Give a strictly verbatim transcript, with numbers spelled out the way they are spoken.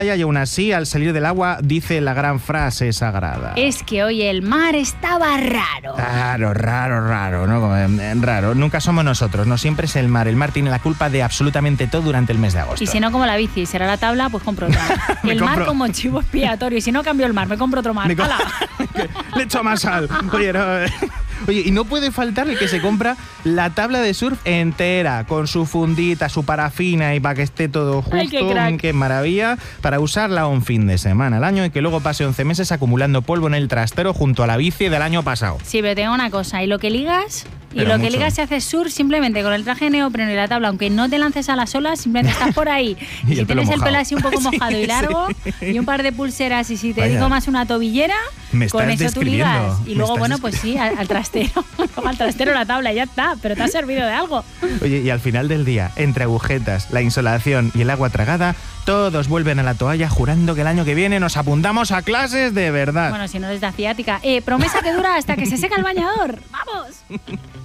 y aún así, al salir del agua, dice la gran frase sagrada. Es que hoy el mar estaba raro. Raro, raro, raro, ¿no? Como, eh, raro. Nunca somos nosotros, no siempre es el mar. El mar tiene la culpa de absolutamente todo durante el mes de agosto. Y si no, como la bici, será la tabla, pues compro otra. El compro... mar como chivo expiatorio. Y si no, cambio el mar, me compro otro mar. Me co... Le echo más sal. Oye, no... Oye, y no puede faltar el que se compra la tabla de surf entera, con su fundita, su parafina y para que esté todo justo. Ay, qué crack. Qué maravilla, para usarla un fin de semana al año y que luego pase once meses acumulando polvo en el trastero junto a la bici del año pasado. Sí, pero tengo una cosa, y lo que ligas... Y Pero lo mucho. que ligas se hace surf simplemente con el traje de neopreno y la tabla, aunque no te lances a las olas, simplemente estás por ahí. Y Y si el pelo tienes el mojado. pelo así un poco Sí, mojado y largo, sí. y un par de pulseras, y si te Vaya. digo más una tobillera, Me con estás eso tú describiendo. ligas. Y Me luego, estás bueno, des- pues sí, al, al trastero. Luego al trastero la tabla y ya está, pero te ha servido de algo. Oye, y al final del día, entre agujetas, la insolación y el agua tragada, todos vuelven a la toalla jurando que el año que viene nos apuntamos a clases de verdad. Bueno, si no les da ciática. Eh, promesa que dura hasta que se seca el bañador. ¡Vamos!